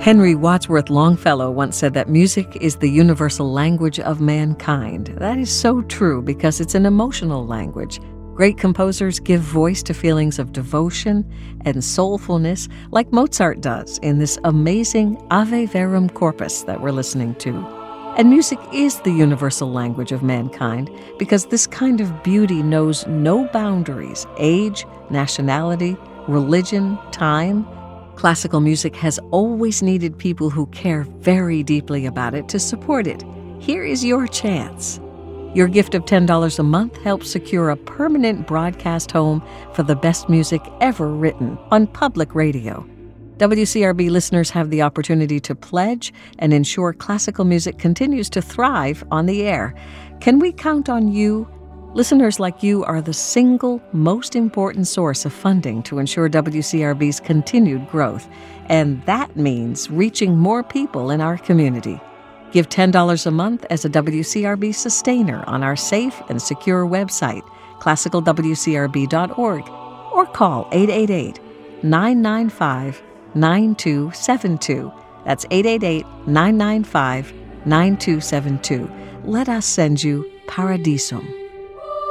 Henry Wadsworth Longfellow once said that music is the universal language of mankind. That is so true because it's an emotional language. Great composers give voice to feelings of devotion and soulfulness like Mozart does in this amazing Ave Verum Corpus that we're listening to. And music is the universal language of mankind because this kind of beauty knows no boundaries, age, nationality, religion, time. Classical music has always needed people who care very deeply about it to support it. Here is your chance. Your gift of $10 a month helps secure a permanent broadcast home for the best music ever written on public radio. WCRB listeners have the opportunity to pledge and ensure classical music continues to thrive on the air. Can we count on you? Listeners like you are the single most important source of funding to ensure WCRB's continued growth, and that means reaching more people in our community. Give $10 a month as a WCRB sustainer on our safe and secure website, classicalwcrb.org, or call 888-995-9272. That's 888-995-9272. Let us send you Paradisum.